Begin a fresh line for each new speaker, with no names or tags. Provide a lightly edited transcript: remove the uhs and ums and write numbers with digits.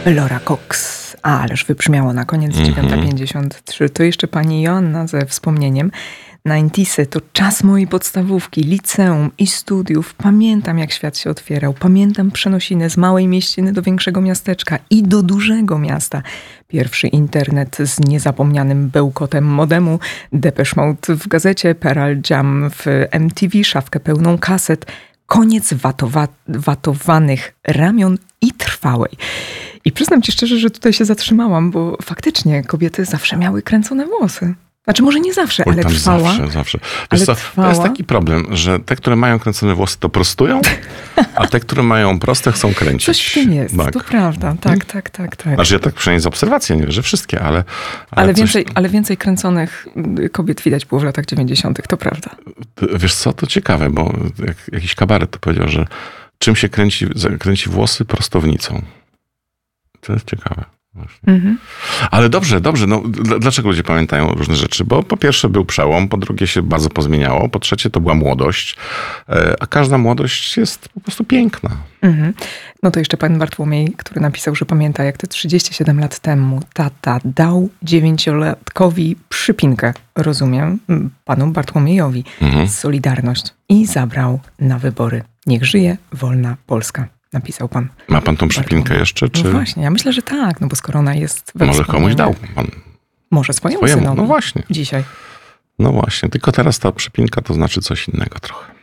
Laura Cox. Ależ wybrzmiało na koniec 9:53. To jeszcze pani Joanna ze wspomnieniem. 90'sy to czas mojej podstawówki, liceum i studiów. Pamiętam, jak świat się otwierał. Pamiętam przenosiny z małej mieściny do większego miasteczka i do dużego miasta. Pierwszy internet z niezapomnianym bełkotem modemu, Depeche Mode w gazecie, Pearl Jam w MTV, szafkę pełną kaset. Koniec watowanych ramion i trwałej. I przyznam ci szczerze, że tutaj się zatrzymałam, bo faktycznie kobiety zawsze miały kręcone włosy. Znaczy może nie zawsze, ale trwała.
Zawsze. Wiesz co, to jest taki problem, że te, które mają kręcone włosy, to prostują, a te, które mają proste, chcą kręcić.
Coś w tym jest,
tak.
To prawda. Tak.
Znaczy ja tak przynajmniej z obserwacji, nie wiem, że wszystkie, ale
ale więcej kręconych kobiet widać było w latach 90., to prawda.
Wiesz co, to ciekawe, bo jakiś kabaret to powiedział, że czym się kręci włosy? Prostownicą. To jest ciekawe. Ale dobrze. No, dlaczego ludzie pamiętają różne rzeczy? Bo po pierwsze był przełom, po drugie się bardzo pozmieniało, po trzecie to była młodość, a każda młodość jest po prostu piękna.
No to jeszcze pan Bartłomiej, który napisał, że pamięta, jak te 37 lat temu tata dał 9-latkowi przypinkę, rozumiem, panu Bartłomiejowi, Solidarność i zabrał na wybory. Niech żyje wolna Polska. Napisał pan.
Ma pan tą przypinkę jeszcze? Czy...
No właśnie, ja myślę, że tak, no bo skoro ona jest...
Może komuś dał pan.
Może swojemu synowi.
No właśnie.
Dzisiaj.
No właśnie, tylko teraz ta przypinka to znaczy coś innego trochę.